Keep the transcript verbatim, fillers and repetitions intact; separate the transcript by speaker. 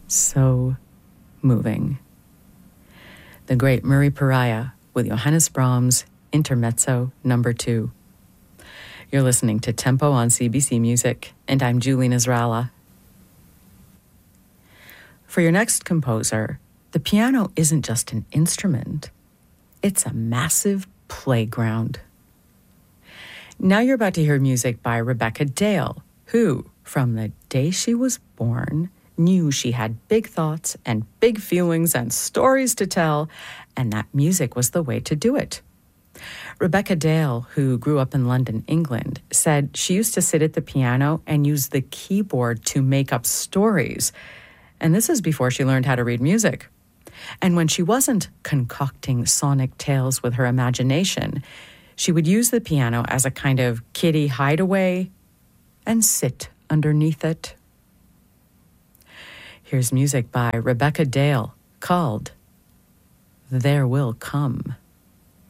Speaker 1: so moving. The great Murray Pariah with Johannes Brahms' Intermezzo Number Two. You're listening to Tempo on C B C Music, and I'm Julie Nasrallah. For your next composer, the piano isn't just an instrument. It's a massive playground. Now you're about to hear music by Rebecca Dale, who, from the day she was born, knew she had big thoughts and big feelings and stories to tell, and that music was the way to do it. Rebecca Dale, who grew up in London, England, said she used to sit at the piano and use the keyboard to make up stories. And this is before she learned how to read music. And when she wasn't concocting sonic tales with her imagination, she would use the piano as a kind of kiddie hideaway and sit underneath it. Here's music by Rebecca Dale called There Will Come.